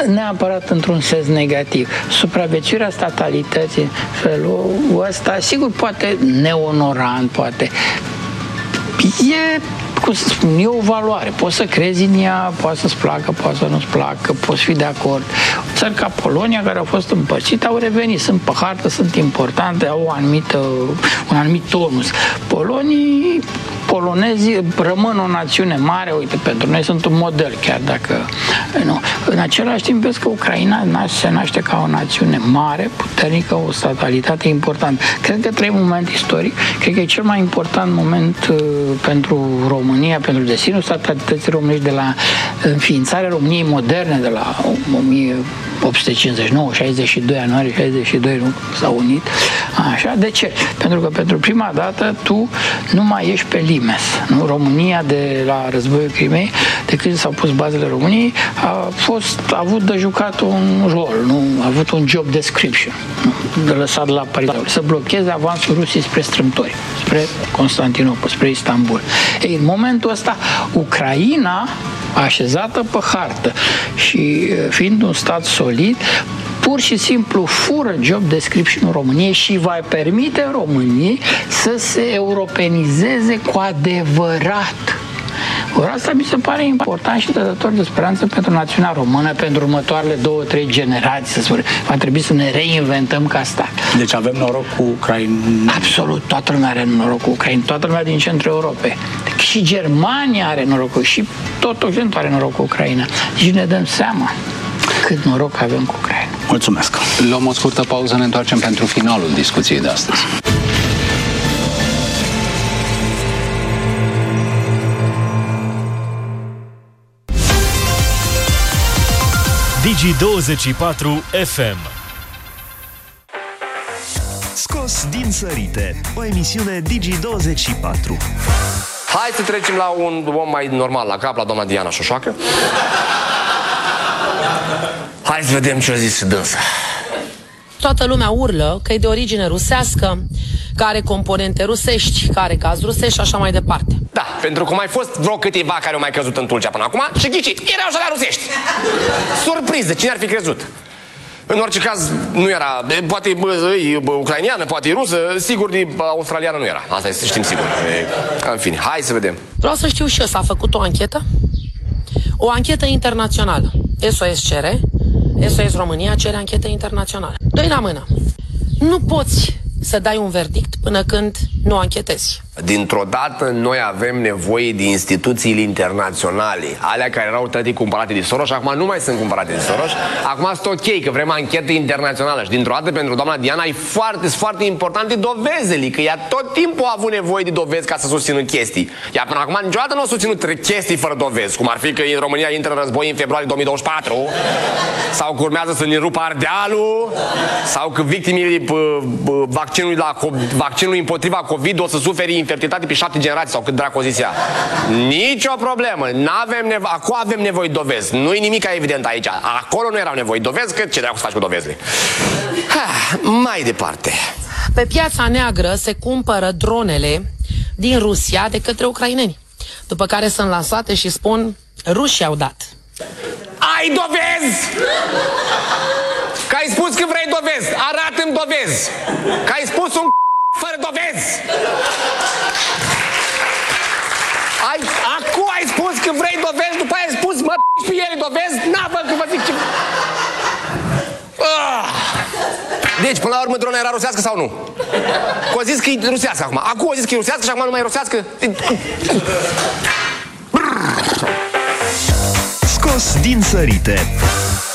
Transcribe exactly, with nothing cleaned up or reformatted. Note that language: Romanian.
neapărat într-un sens negativ. Supraviețuirea statalității în felul ăsta, sigur, poate neonorant, poate e, cum să spun, e o valoare. Poți să crezi în ea, poate să-ți placă, poate să nu-ți placă, poți fi de acord. Țări ca Polonia, care au fost împărțite, au revenit, sunt pe hartă, sunt importante, au o anumită, un anumit tonus. Polonii, polonezii rămân o națiune mare, uite, pentru noi sunt un model, chiar dacă nu. În același timp, vezi că Ucraina se naște ca o națiune mare, puternică, o statalitate importantă. Cred că trăim un moment istoric, cred că e cel mai important moment uh, pentru România, pentru destinul statalității românești, de la înființarea României moderne, de la o mie opt sute cincizeci și nouă, șaizeci și doi, ianuarie șaizeci și doi, nu s-au unit. Așa, de ce? Pentru că pentru prima dată tu nu mai ești pe limes. Nu? România de la războiul Crimei, de când s-au pus bazele României, a fost, a avut de jucat un rol, nu? A avut un job description, nu? De lăsat la Paris, să blocheze avansul Rusiei spre strâmtori, spre Constantinopol, spre Istanbul. Ei, în momentul ăsta, Ucraina, așezată pe hartă și fiind un stat solid, pur și simplu fură job description-ul României și va permite României să se europenizeze cu adevărat. Ori asta mi se pare important și dătător de speranță pentru națiunea română, pentru următoarele două, trei generații, să spune. Va trebui să ne reinventăm ca stat. Deci avem noroc cu Ucraina? Absolut, toată lumea are noroc cu Ucraina, toată lumea din centrul Europei. Deci și Germania are noroc, și tot Occidentul are noroc cu Ucraina. Și ne dăm seama cât noroc avem cu Ucraina. Mulțumesc! Luăm o scurtă pauză, ne întoarcem pentru finalul discuției de astăzi. Digi douăzeci și patru F M. Scos din sărite, o emisiune Digi douăzeci și patru. Hai să trecem la un om mai normal, la cap, la doamna Diana Șoșoacă. Hai să vedem ce a zis și dânsa. Toată lumea urlă că e de origine rusească, că are componente rusești, că are gaz rusești și așa mai departe. Da, pentru că mai fost vreo câteva care au mai căzut în Tulcea până acum și ghici, erau și la rusești. Surpriză, cine ar fi crezut? În orice caz, nu era, poate e ucraineană, poate e rusă, sigur de australiană nu era. Asta este, știm sigur. În fine, hai să vedem. Vreau să știu și eu, s-a făcut o anchetă? O anchetă internațională. S O S cere, S O S România cere anchetă internațională. Doi la mână. Nu poți să dai un verdict până când nu anchetezi. Dintr-o dată noi avem nevoie de instituțiile internaționale, alea care erau tătii cumpărate de Soros și acum nu mai sunt cumpărate de Soros. Acum sunt ok că vrem anchetă internațională și dintr-o dată pentru doamna Diana e foarte, foarte importante dovezele, că ea tot timpul a avut nevoie de dovezi ca să susțină chestii. Ea până acum niciodată nu a susținut chestii fără dovezi, cum ar fi că în România intră în război în februarie două mii douăzeci și patru, sau că urmează să ne rupă Ardealul, sau că victimele vaccinului, la, vaccinului împotriva COVID o să suferi infertilitate pe șapte generații sau cât dracu zis ea. Nici o problemă. N-avem nevo- Acum avem nevoie de dovezi. Nu-i nimic evident aici. Acolo nu erau nevoie de dovezi, că ce dracu să faci cu dovezile? Ha, mai departe. Pe piața neagră se cumpără dronele din Rusia de către ucraineni, după care sunt lansate și spun: rușii au dat. Ai dovezi? Că ai spus că vrei dovezi. Arată-mi dovezi. Că ai spus un fără dovezi. Ai, acum ai spus că vrei dovezi, după aia ai spus mă p***și pe ele dovezi. Na, bă, că vă zic ce... Ah. Deci, până la urmă, drona era rusească sau nu? Că o zis că e rusească acum. Acum o zis că e rusească și acum nu mai e rusească. Scos din sărite.